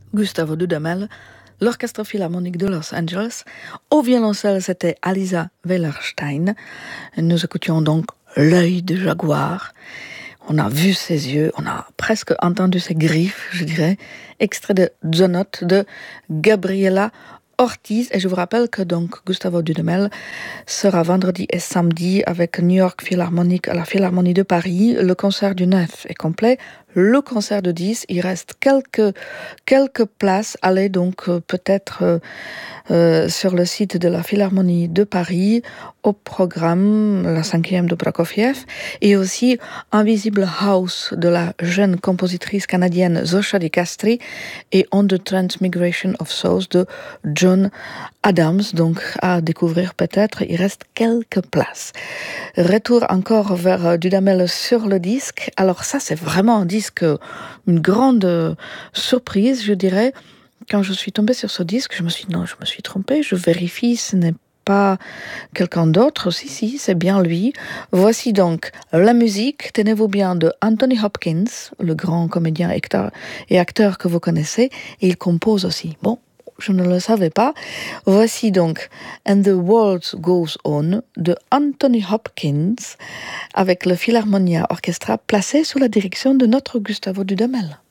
Gustavo Dudamel, l'Orchestre Philharmonique de Los Angeles. Au violoncelle, c'était Alisa Wellerstein. Nous écoutions donc L'œil du jaguar. On a vu ses yeux, on a presque entendu ses griffes, je dirais. Extrait de Zonot de Gabriela Ortiz. Et je vous rappelle que donc Gustavo Dudamel sera vendredi et samedi avec New York Philharmonic à la Philharmonie de Paris. Le concert du 9 est complet. Le concert de 10, il reste quelques places. Allez donc peut-être sur le site de la Philharmonie de Paris, au programme la 5e de Prokofiev, et aussi Invisible House de la jeune compositrice canadienne Zosia Di Castri et On the Transmigration of Souls de John Adams. Donc à découvrir peut-être, il reste quelques places. Retour encore vers Dudamel sur le disque. Alors ça, c'est vraiment un disque, une grande surprise, je dirais. Quand je suis tombée sur ce disque, je me suis dit non, je me suis trompée, je vérifie, ce n'est pas quelqu'un d'autre. Si, c'est bien lui. Voici donc la musique, tenez-vous bien, de Anthony Hopkins, le grand comédien et acteur que vous connaissez, et il compose aussi. Bon, je ne le savais pas. Voici donc And the World Goes On de Anthony Hopkins avec le Philharmonia Orchestra placé sous la direction de notre Gustavo Dudamel.